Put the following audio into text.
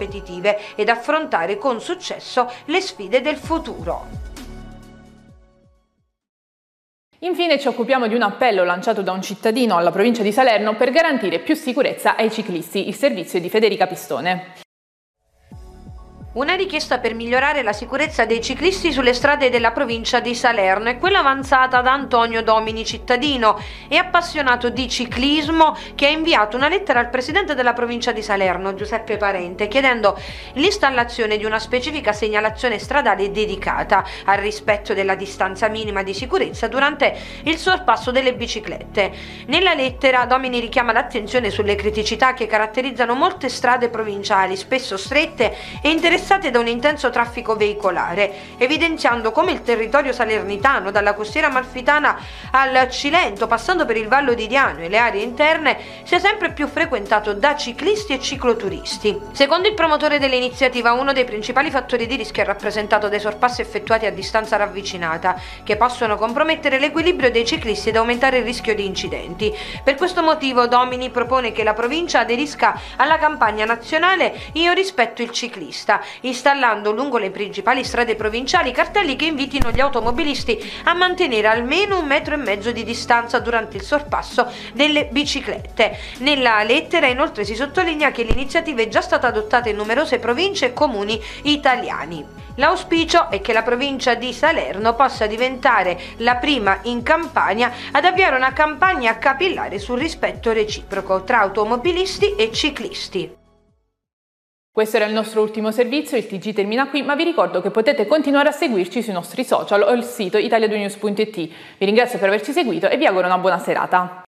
competitive ed affrontare con successo le sfide del futuro. Infine ci occupiamo di un appello lanciato da un cittadino alla provincia di Salerno per garantire più sicurezza ai ciclisti. Il servizio è di Federica Pistone. Una richiesta per migliorare la sicurezza dei ciclisti sulle strade della provincia di Salerno è quella avanzata da Antonio Domini, cittadino e appassionato di ciclismo, che ha inviato una lettera al presidente della provincia di Salerno, Giuseppe Parente, chiedendo l'installazione di una specifica segnalazione stradale dedicata al rispetto della distanza minima di sicurezza durante il sorpasso delle biciclette. Nella lettera Domini richiama l'attenzione sulle criticità che caratterizzano molte strade provinciali, spesso strette e interessate da un intenso traffico veicolare, evidenziando come il territorio salernitano, dalla costiera amalfitana al Cilento, passando per il Vallo di Diano e le aree interne, sia sempre più frequentato da ciclisti e cicloturisti. Secondo il promotore dell'iniziativa, uno dei principali fattori di rischio è rappresentato dai sorpassi effettuati a distanza ravvicinata, che possono compromettere l'equilibrio dei ciclisti ed aumentare il rischio di incidenti. Per questo motivo Domini propone che la provincia aderisca alla campagna nazionale Io rispetto il ciclista, installando lungo le principali strade provinciali cartelli che invitino gli automobilisti a mantenere almeno 1,5 metri di distanza durante il sorpasso delle biciclette. Nella lettera inoltre si sottolinea che l'iniziativa è già stata adottata in numerose province e comuni italiani. L'auspicio è che la provincia di Salerno possa diventare la prima in Campania ad avviare una campagna capillare sul rispetto reciproco tra automobilisti e ciclisti. Questo era il nostro ultimo servizio, il TG termina qui, ma vi ricordo che potete continuare a seguirci sui nostri social o il sito italia2news.it. Vi ringrazio per averci seguito e vi auguro una buona serata.